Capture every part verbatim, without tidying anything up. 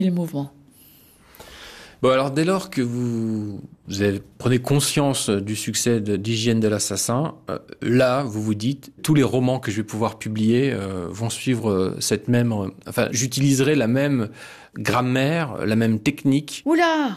le mouvement. Bon, alors dès lors que vous, vous avez, prenez conscience du succès de, d'Hygiène de l'assassin, euh, là, vous vous dites, tous les romans que je vais pouvoir publier euh, vont suivre euh, cette même... Euh, enfin, j'utiliserai la même grammaire, la même technique. Oula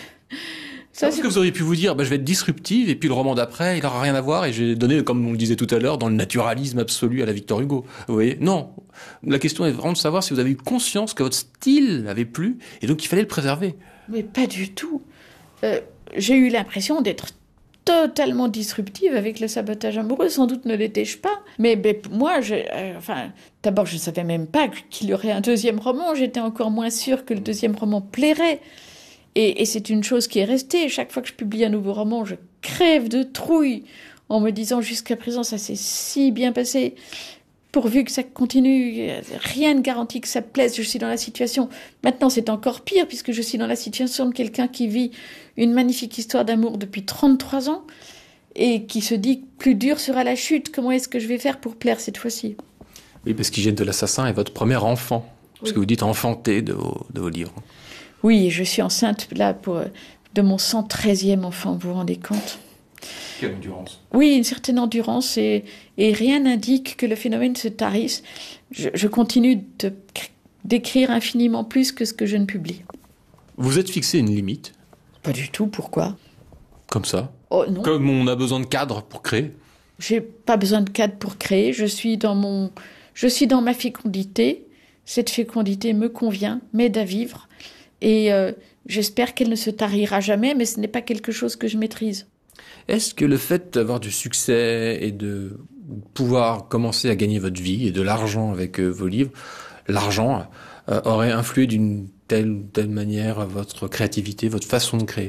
Ça, Parce que vous auriez pu vous dire, bah, je vais être disruptive, et puis le roman d'après, il n'aura rien à voir, et je vais donner, comme on le disait tout à l'heure, dans le naturalisme absolu à la Victor Hugo. Vous voyez ? Non. La question est vraiment de savoir si vous avez eu conscience que votre style avait plu, et donc il fallait le préserver. Mais pas du tout. Euh, j'ai eu l'impression d'être totalement disruptive avec le sabotage amoureux. Sans doute ne l'étais-je pas. Mais, mais moi, je, euh, enfin, d'abord, je ne savais même pas qu'il y aurait un deuxième roman. J'étais encore moins sûre que le deuxième roman plairait. Et, et c'est une chose qui est restée. Chaque fois que je publie un nouveau roman, je crève de trouille en me disant jusqu'à présent, ça s'est si bien passé. Pourvu que ça continue, rien ne garantit que ça plaise, je suis dans la situation. Maintenant, c'est encore pire, puisque je suis dans la situation de quelqu'un qui vit une magnifique histoire d'amour depuis trente-trois ans et qui se dit que plus dur sera la chute. Comment est-ce que je vais faire pour plaire cette fois-ci ? Oui, parce qu'Hygiène de l'assassin est votre premier enfant, parce oui. que vous dites enfanté de vos, de vos livres. Oui, je suis enceinte là pour, de mon cent treizième enfant, vous vous rendez compte ? Quelle endurance ? Oui, une certaine endurance et, et rien n'indique que le phénomène se tarisse. Je, je continue de, d'écrire infiniment plus que ce que je ne publie. Vous êtes fixé une limite ? Pas du tout, pourquoi ? Comme ça ? Oh, non. Comme on a besoin de cadre pour créer ? J'ai pas besoin de cadre pour créer, je suis dans mon, je suis dans ma fécondité. Cette fécondité me convient, m'aide à vivre et euh, j'espère qu'elle ne se tarira jamais, mais ce n'est pas quelque chose que je maîtrise. Est-ce que le fait d'avoir du succès et de pouvoir commencer à gagner votre vie et de l'argent avec euh, vos livres, l'argent euh, aurait influé d'une telle ou telle manière votre créativité, votre façon de créer ?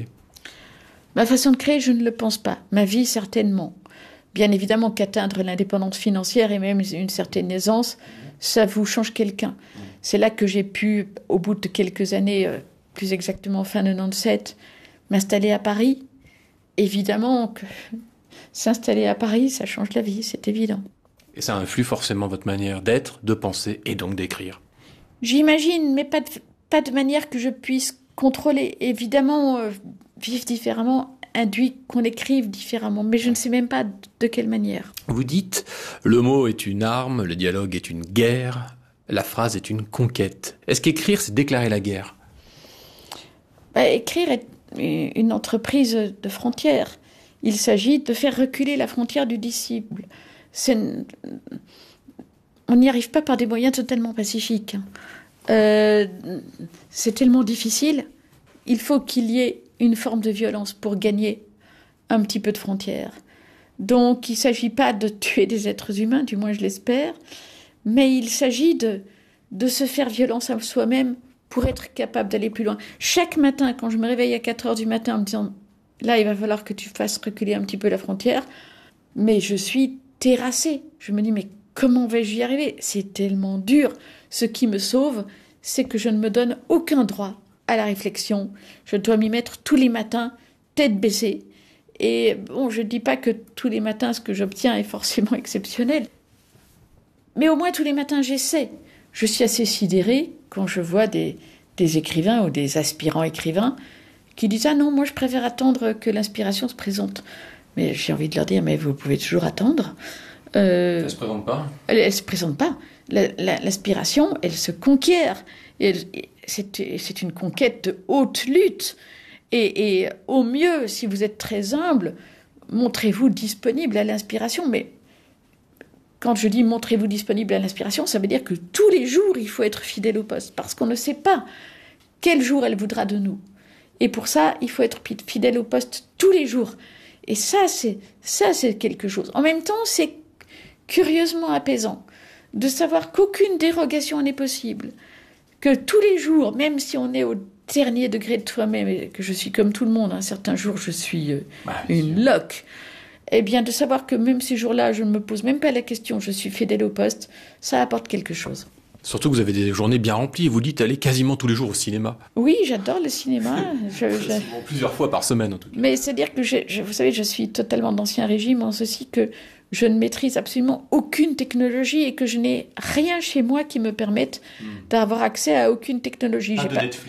Ma façon de créer, je ne le pense pas. Ma vie, certainement. Bien évidemment qu'atteindre l'indépendance financière et même une certaine aisance, ça vous change quelqu'un. C'est là que j'ai pu, au bout de quelques années, euh, plus exactement fin quatre-vingt-dix-sept, m'installer à Paris. Évidemment que s'installer à Paris, ça change la vie, c'est évident. Et ça influe forcément votre manière d'être, de penser et donc d'écrire. J'imagine, mais pas de, pas de manière que je puisse contrôler. Évidemment, euh, vivre différemment induit qu'on écrive différemment, mais je ne sais même pas de quelle manière. Vous dites, le mot est une arme, le dialogue est une guerre, la phrase est une conquête. Est-ce qu'écrire, c'est déclarer la guerre ? Bah, écrire est une entreprise de frontières. Il s'agit de faire reculer la frontière du disciple. C'est... On n'y arrive pas par des moyens totalement pacifiques. Euh, c'est tellement difficile. Il faut qu'il y ait une forme de violence pour gagner un petit peu de frontières. Donc, il ne s'agit pas de tuer des êtres humains, du moins je l'espère, mais il s'agit de, de se faire violence à soi-même pour être capable d'aller plus loin. Chaque matin, quand je me réveille à quatre heures du matin en me disant « là, il va falloir que tu fasses reculer un petit peu la frontière », mais je suis terrassée. Je me dis « mais comment vais-je y arriver ? C'est tellement dur. » Ce qui me sauve, c'est que je ne me donne aucun droit à la réflexion. Je dois m'y mettre tous les matins, tête baissée. Et bon, je ne dis pas que tous les matins, ce que j'obtiens est forcément exceptionnel. Mais au moins, tous les matins, j'essaie. Je suis assez sidérée quand je vois des, des écrivains ou des aspirants écrivains qui disent « Ah non, moi je préfère attendre que l'inspiration se présente. » Mais j'ai envie de leur dire « Mais vous pouvez toujours attendre. Euh, » Elle ne se présente pas. Elle ne se présente pas. La, la, l'inspiration, elle se conquiert. Et elle, c'est, c'est une conquête de haute lutte. Et, et au mieux, si vous êtes très humble, montrez-vous disponible à l'inspiration. Mais quand je dis montrez-vous disponible à l'inspiration, ça veut dire que tous les jours, il faut être fidèle au poste. Parce qu'on ne sait pas quel jour elle voudra de nous. Et pour ça, il faut être fidèle au poste tous les jours. Et ça, c'est, ça, c'est quelque chose. En même temps, c'est curieusement apaisant de savoir qu'aucune dérogation n'est possible. Que tous les jours, même si on est au dernier degré de soi-même, et que je suis comme tout le monde, un certain jour, je suis euh, bah, une loque, eh bien, de savoir que même ces jours-là, je ne me pose même pas la question, je suis fidèle au poste, ça apporte quelque chose. Surtout que vous avez des journées bien remplies, vous dites aller quasiment tous les jours au cinéma. Oui, j'adore le cinéma. je, je... Plusieurs fois par semaine, en tout cas. Mais c'est-à-dire que, je, je, vous savez, je suis totalement d'ancien régime, en ceci que je ne maîtrise absolument aucune technologie et que je n'ai rien chez moi qui me permette mmh. d'avoir accès à aucune technologie. Pas J'ai de pas... Netflix.